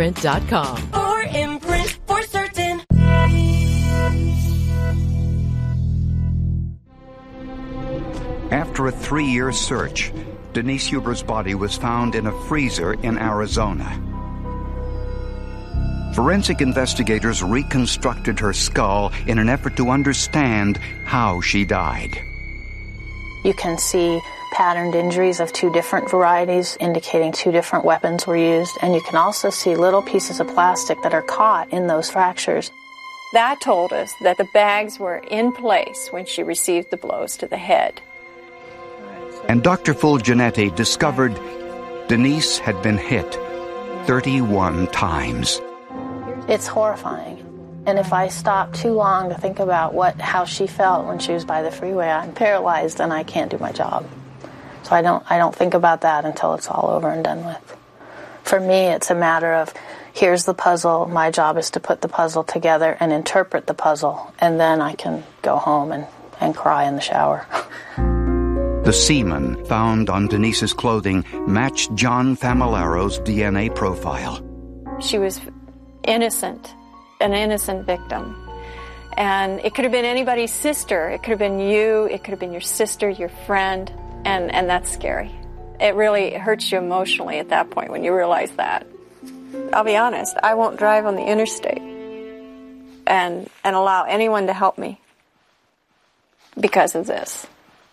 Imprint.com. For Imprint for certain. After a 3-year search, Denise Huber's body was found in a freezer in Arizona. Forensic investigators reconstructed her skull in an effort to understand how she died. You can see patterned injuries of 2 different varieties, indicating 2 different weapons were used, and you can also see little pieces of plastic that are caught in those fractures. That told us that the bags were in place when she received the blows to the head. And Dr. Fulginetti discovered Denise had been hit 31 times. It's horrifying. And if I stop too long to think about how she felt when she was by the freeway, I'm paralyzed and I can't do my job. So I don't think about that until it's all over and done with. For me, it's a matter of, here's the puzzle, my job is to put the puzzle together and interpret the puzzle, and then I can go home and cry in the shower. The semen found on Denise's clothing matched John Famillaro's DNA profile. She was innocent, an innocent victim. And it could have been anybody's sister. It could have been you. It could have been your sister, your friend. And that's scary. It really hurts you emotionally at that point when you realize that. I'll be honest, I won't drive on the interstate and allow anyone to help me because of this.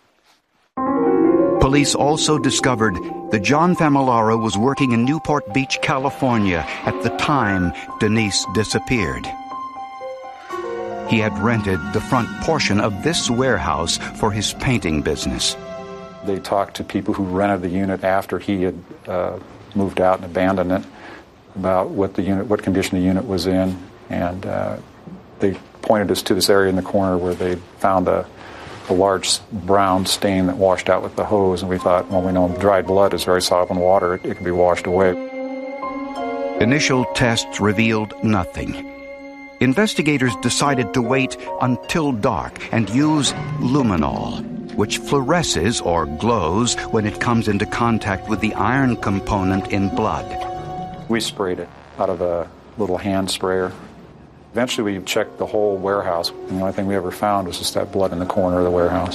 Police also discovered that John Famillaro was working in Newport Beach, California at the time Denise disappeared. He had rented the front portion of this warehouse for his painting business. They talked to people who rented the unit after he had moved out and abandoned it about what condition the unit was in, and they pointed us to this area in the corner where they found a large brown stain that washed out with the hose, and we thought, well, we know dried blood is very soluble in water, it can be washed away. Initial tests revealed nothing. Investigators decided to wait until dark and use luminol, which fluoresces or glows when it comes into contact with the iron component in blood. We sprayed it out of a little hand sprayer. Eventually we checked the whole warehouse, and the only thing we ever found was just that blood in the corner of the warehouse.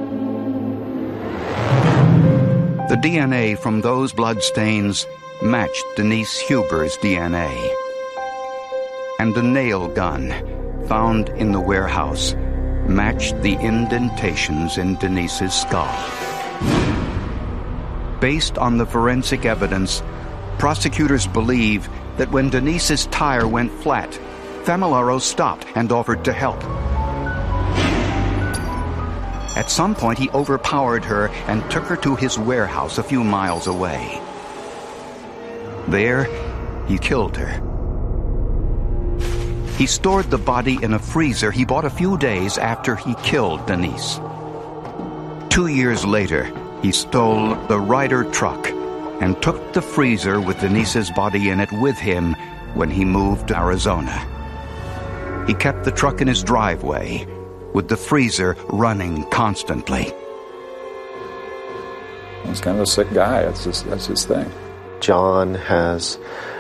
The DNA from those blood stains matched Denise Huber's DNA. And the nail gun found in the warehouse matched the indentations in Denise's skull. Based on the forensic evidence, prosecutors believe that when Denise's tire went flat, Famillaro stopped and offered to help. At some point, he overpowered her and took her to his warehouse a few miles away. There, he killed her. He stored the body in a freezer he bought a few days after he killed Denise. 2 years later, he stole the Ryder truck and took the freezer with Denise's body in it with him when he moved to Arizona. He kept the truck in his driveway, with the freezer running constantly. He's kind of a sick guy. That's his thing. John has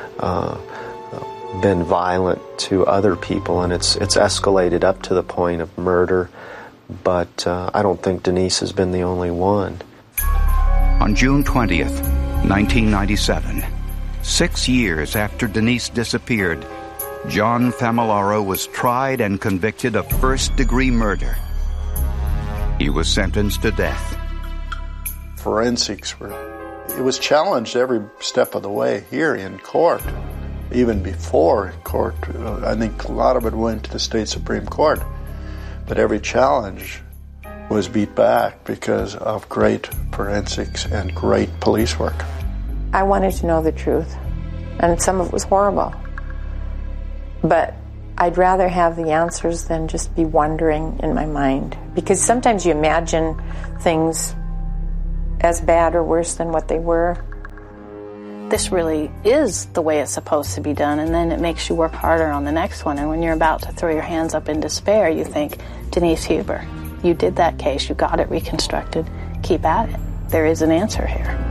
been violent to other people, and it's escalated up to the point of murder, but I don't think Denise has been the only one. On June 20th, 1997, 6 years after Denise disappeared, John Famillaro was tried and convicted of first-degree murder. He was sentenced to death. Forensics it was challenged every step of the way here in court, even before in court. I think a lot of it went to the state Supreme Court, but every challenge was beat back because of great forensics and great police work. I wanted to know the truth, and some of it was horrible. But I'd rather have the answers than just be wondering in my mind. Because sometimes you imagine things as bad or worse than what they were. This really is the way it's supposed to be done, and then it makes you work harder on the next one. And when you're about to throw your hands up in despair, you think, Denise Huber, you did that case, you got it reconstructed, keep at it. There is an answer here.